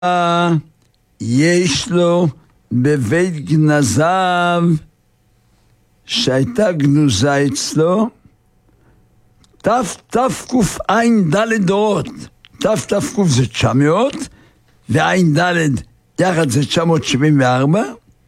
יש לו בבית גנזיו שהייתה גנוזה אצלו תקע"ד דורות. תק"ף זה 900 וע"ד יחד זה 974.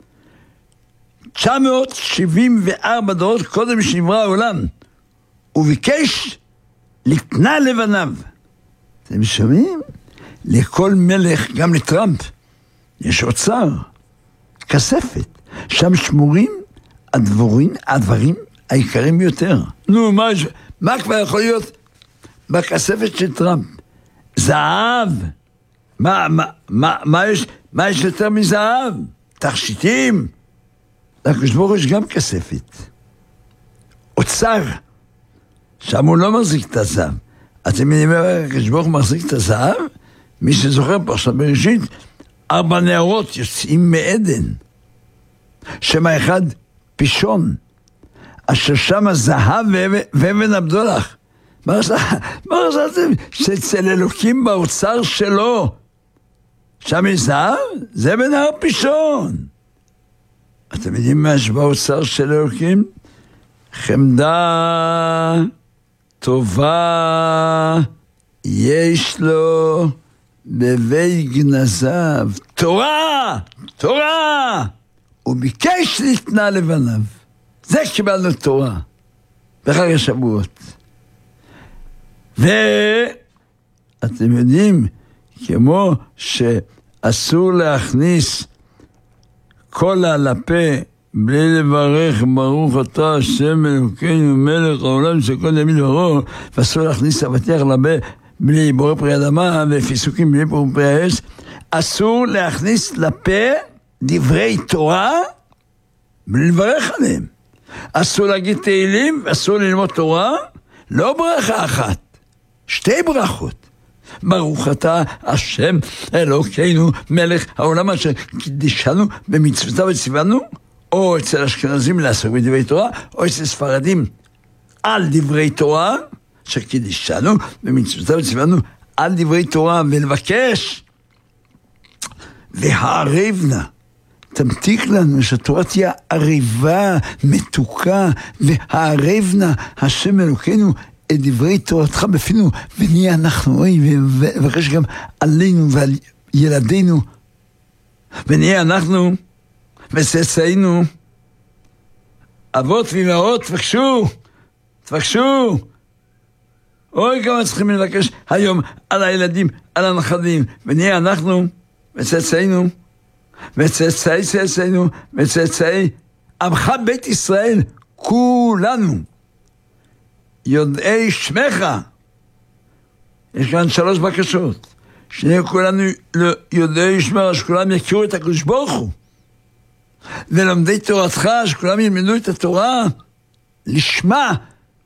974 דורות קודם שנברא העולם. הוא ביקש לקנה לבניו. אתם שומעים? לכל מלך, גם לטראמפ, יש אוצר, כספת. שם שמורים הדברים העיקריים ביותר. נו, מה כבר יכול להיות בכספת של טראמפ? זהב. מה יש יותר מזהב? תכשיטים. לקדוש ברוך הוא יש גם כספת. אוצר. שם הוא לא מחזיק את הזהב. אתם יודעים מה הקדוש ברוך הוא מחזיק את הזהב? מי שזוכר פה עכשיו בראשית, 4 נערות יוצאים מעדן. שם האחד פישון, אשר שם זהב ואבן הבדולח. מה חשבתם? שאצל אלוקים באוצר שלו, שם יש זהב? זה בנהר פישון. אתם יודעים מה יש באוצר של אלוקים? חמדה, טובה, יש לו בבית גנזיו. תורה! הוא ביקש לתנה לבניו. זה קיבלנו תורה בחג השבועות. ואתם יודעים, כמו שאסור להכניס קולה לפה בלי לברך ברוך אתה השם אלוקינו מלך העולם שכל ימין ורוא, ואסור להכניס אבטיח לפה בלי בורא פרי אדמה ופיסוקים בלי בורא פרי האש. אסור להכניס לפה דברי תורה בלי לברך עליהם. אסור להגיד תהילים, אסור ללמוד תורה, לא ברכה אחת, 2 ברכות. ברוך אתה השם אלוקינו מלך העולם אשר קידשנו במצוותיו וציוונו, או אצל אשכנזים לעסוק בדברי תורה, או אצל ספרדים על דברי תורה שקידשנו במצוותיו וציוונו על דברי תורה, ולבקש והערבנה, תמתיק לנו שהתורה תהיה עריבה, מתוקה, והערבנה השם אלוקינו את דברי תורתך בפינו, ונהיה אנחנו, ובקש גם עלינו ועל ילדינו, ונהיה אנחנו וצאצאינו, אבות ואמהות, תבקשו. אוי כמה צריכים לבקש היום על הילדים, על הנכדים, ונהיה אנחנו וצאצאינו, וצאצאי צאצאינו, וצאצאי עמך בית ישראל, כולנו יודעי שמך. יש כאן 3 בקשות, שנהיה כולנו יודעי שמך, שכולם יכירו את הקדוש ברוך הוא, ולומדי תורתך, שכולם ילמדו את התורה לשמה,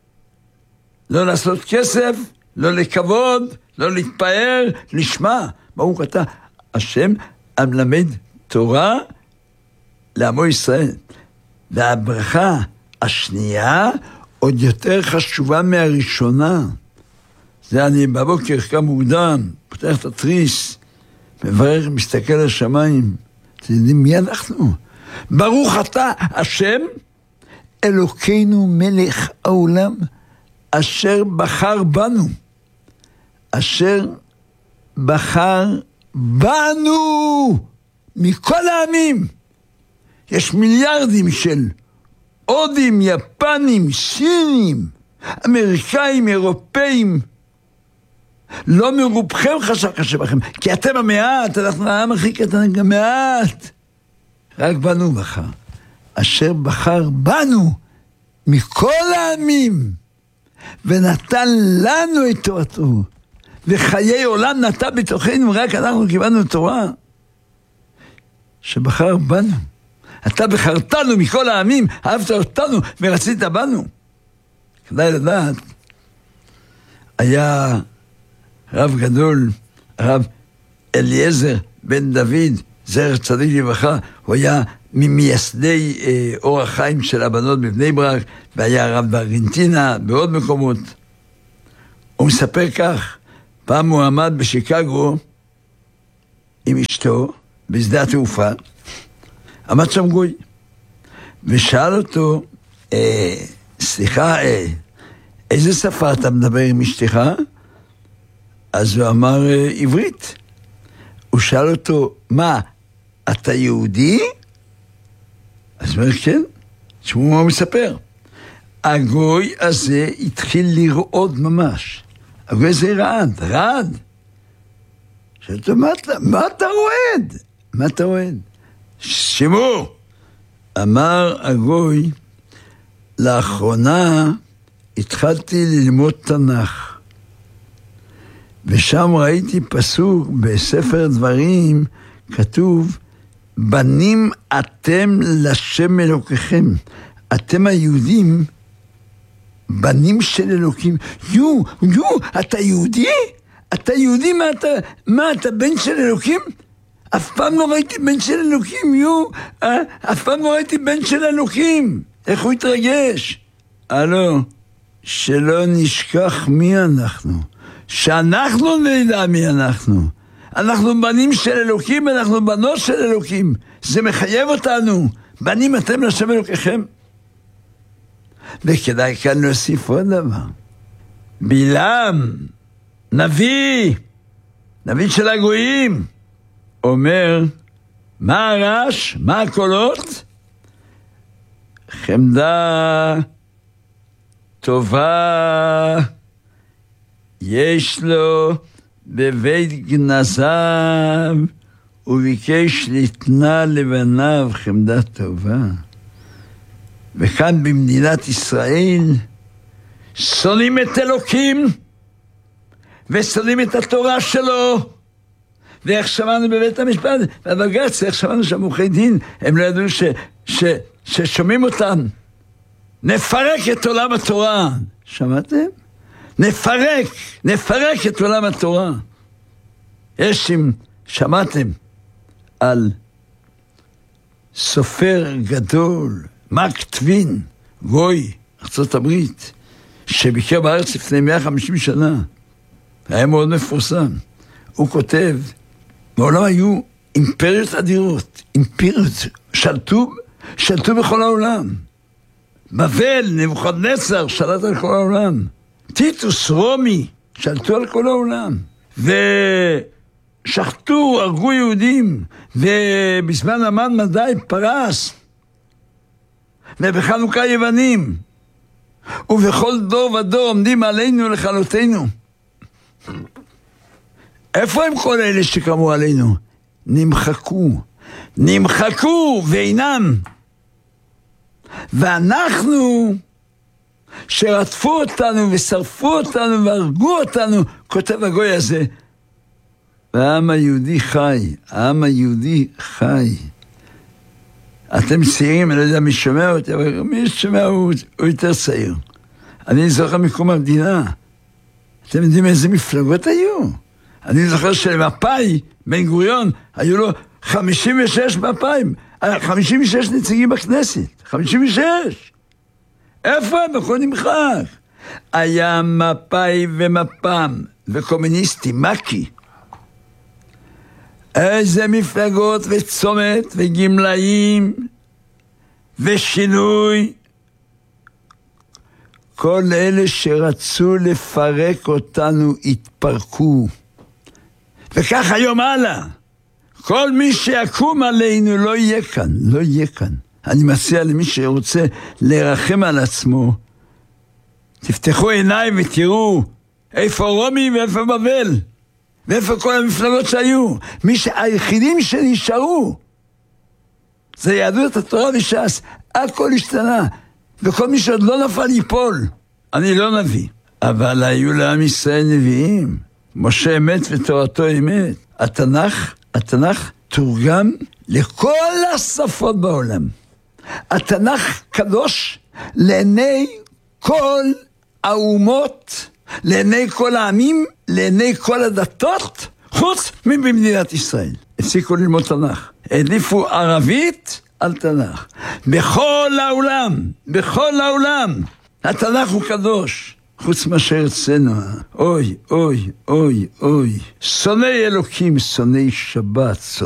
לא לעשות כסף, לא לכבוד, לא להתפאר, לשמה. ברוך אתה השם המלמד תורה לעמו ישראל. והברכה השנייה עוד יותר חשובה מהראשונה. זה אני בבוקר קם מוקדם, פותח את התריס, מברך, מסתכל על השמיים. אתם יודעים מי אנחנו? ברוך אתה השם אלוקינו מלך העולם אשר בחר בנו. אשר בחר בנו מכל העמים. יש מיליארדים של הודים, יפנים, סינים, אמריקאים, אירופאים. לא מרובכם חשק שבכם, כי אתם המעט, אנחנו העם הכי קטן, גם מעט. רק בנו בחר. אשר בחר בנו מכל העמים, ונתן לנו את תורתו, וחיי עולם נטע בתוכנו, רק אנחנו קיבלנו תורה. שבחר בנו. אתה בחרתנו מכל העמים, אהבת אותנו ורצית בנו. כדאי לדעת, היה רב גדול, הרב אליעזר בן דוד, זכר צדיק לברכה, הוא היה ממייסדי אורח חיים של הבנות בבני ברק, והיה רב בארגנטינה, בעוד מקומות. הוא מספר כך, פעם הוא עמד בשיקגו עם אשתו בשדה התעופה, עמד שם גוי, ושאל אותו, סליחה, איזה שפה אתה מדבר עם אשתך? אז הוא אמר, עברית. הוא שאל אותו, מה, אתה יהודי? אז הוא אומר, כן. תשמעו מה הוא מספר. הגוי הזה התחיל לרעוד ממש. הגוי הזה רעד. שאלתו, מה אתה רועד? מה אתה רועד? שמעו! אמר הגוי, לאחרונה התחלתי ללמוד תנ"ך. ושם ראיתי פסוק בספר דברים, כתוב, בנים אתם לשם אלוקיכם. אתם היהודים, בנים של אלוקים. אתה יהודי? אתה יהודי? מה אתה בן של אלוקים? אף פעם לא ראיתי בן של אלוקים, אף פעם לא ראיתי בן של אלוקים. איך הוא התרגש? הלו, שלא נשכח מי אנחנו. שאנחנו נדע מי אנחנו. אנחנו בנים של אלוקים, אנחנו בנות של אלוקים. זה מחייב אותנו. בנים אתם לשם אלוקיכם. וכדאי כאן להוסיף עוד דבר. בלעם, נביא של הגויים, אומר, מה הרעש? מה הקולות? חמדה טובה יש לו בבית גנזיו, וביקש לתנה לבניו חמדה טובה. וכאן במדינת ישראל שונאים את אלוקים ושונאים את התורה שלו. ואיך שמענו בבית המשפט, בבג"ץ, איך שמענו שם עורכי דין, הם לא ידעו ששומעים אותם. נפרק את עולם התורה. שמעתם? נפרק את עולם התורה. יש אם שמעתם על סופר גדול, מארק טווין, גוי, ארצות הברית, שביקר בארץ לפני 150 שנה, היה מאוד מפורסם. הוא כותב, בעולם היו אימפריות אדירות, אימפריות, שלטו בכל העולם. בבל, נבוכדנצר, שלט על כל העולם. טיטוס, רומי, שלטו על כל העולם. ושחטו, הרגו יהודים, ובזמן המן מדי פרס, ובחנוכה יוונים, ובכל דור ודור עומדים עלינו לכלותנו. איפה הם כל אלה שקמו עלינו? נמחקו ואינם. ואנחנו שרדפו אותנו ושרפו אותנו והרגו אותנו, כותב הגוי הזה, והעם היהודי חי. אתם צעירים, אני לא יודע מי שומע אותי, אבל מי שומע הוא יותר צעיר. אני זוכר מקום המדינה. אתם יודעים איזה מפלגות היו? אני זוכר שלמפאי, בן גוריון, היו לו 56 מפאים, 56 נציגים בכנסת, 56. איפה הם? הכל נמחק. היה מפאי ומפ"ם וקומוניסטי, מקי. איזה מפלגות וצומת וגמלאים ושינוי. כל אלה שרצו לפרק אותנו התפרקו. וכך היום הלאה. כל מי שיקום עלינו לא יהיה כאן. אני מציע למי שרוצה לרחם על עצמו, תפתחו עיניים ותראו איפה רומי ואיפה בבל, ואיפה כל המפלגות שהיו. היחידים שנשארו זה יהדות התורה וש"ס. הכל השתנה, וכל מי שעוד לא נפל ייפול. אני לא נביא, אבל היו לעם ישראל נביאים. משה אמת ותורתו אמת. התנ"ך תורגם לכל השפות בעולם. התנ"ך קדוש לעיני כל האומות, לעיני כל העמים, לעיני כל הדתות, חוץ מבמדינת ישראל. הפסיקו ללמוד תנ"ך. העדיפו ערבית על תנ"ך. בכל העולם, התנ"ך הוא קדוש. חוץ מאשר אצלנו. אוי, אוי, אוי, אוי. שונאי אלוקים, שונאי שבת,